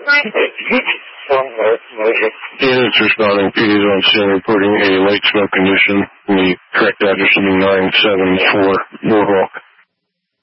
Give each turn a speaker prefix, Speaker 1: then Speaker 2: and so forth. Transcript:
Speaker 1: Units responding, PD on scene reporting a light smoke condition. The correct address will be 974 Boardwalk.